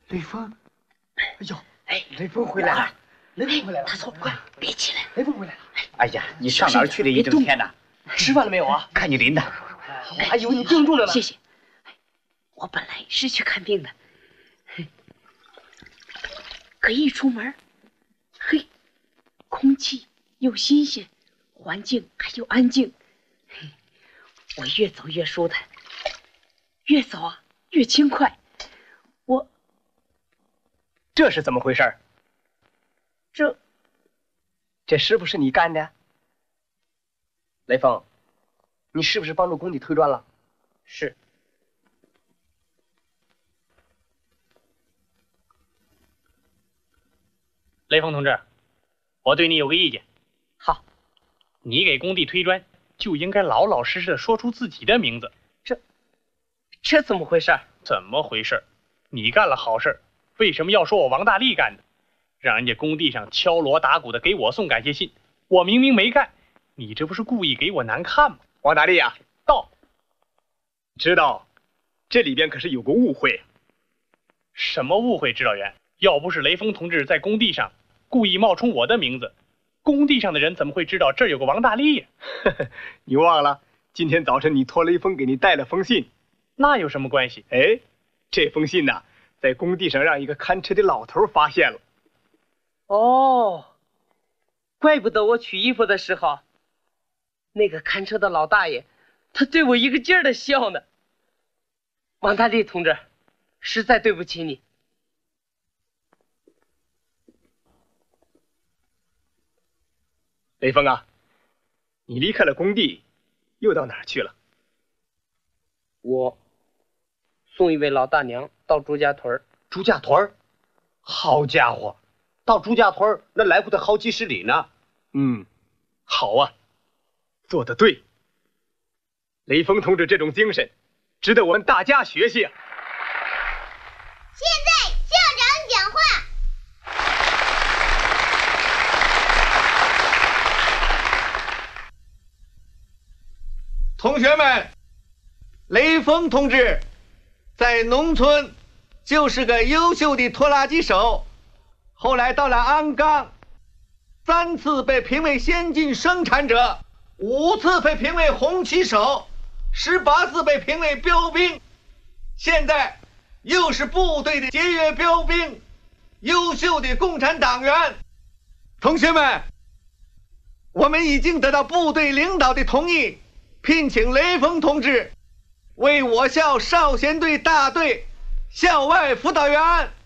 雷锋，哎呦，雷锋回来了，雷锋回来了， 大嫂，快别起来， 雷锋回来了。 哎呀，你上哪儿去了一整天呢？ 吃饭了没有啊？ 看你淋的， 我还以为你病重了呢。 谢谢。我本来是去看病的，可一出门，嘿，空气又新鲜，环境还又安静，嘿，我越走越舒坦，越走啊越轻快。 这是怎么回事？这是不是你干的？雷锋，你是不是帮助工地推砖了？ 是。 雷锋同志，我对你有个意见。 好， 你给工地推砖，就应该老老实实的说出自己的名字。 这怎么回事？ 怎么回事？你干了好事，为什么要说我王大力干的？让人家工地上敲锣打鼓的给我送感谢信，我明明没干，你这不是故意给我难看吗？ 王大力啊， 到， 知道这里边可是有个误会。 什么误会，指导员？要不是雷锋同志在工地上故意冒充我的名字，工地上的人怎么会知道这儿有个王大力呀？ 你忘了今天早晨你托雷锋给你带了封信？ 那有什么关系？ 哎，这封信呢，在工地上让一个看车的老头发现了。 哦，怪不得我取衣服的时候，那个看车的老大爷，他对我一个劲儿的笑呢。王大力同志，实在对不起你。 雷锋啊，你离开了工地，又到哪儿去了？ 我送一位老大娘到朱家屯。 朱家屯，好家伙，到朱家屯那来回得好几十里呢。 好啊，做得对。雷锋同志这种精神，值得我们大家学习啊。 现在校长讲话。 同学们，雷锋同志在农村就是个优秀的拖拉机手，后来到了鞍钢，3次被评为先进生产者，5次被评为红旗手，18次被评为标兵，现在又是部队的节约标兵，优秀的共产党员。同学们，我们已经得到部队领导的同意，聘请雷锋同志为我校少先队大队校外辅导员。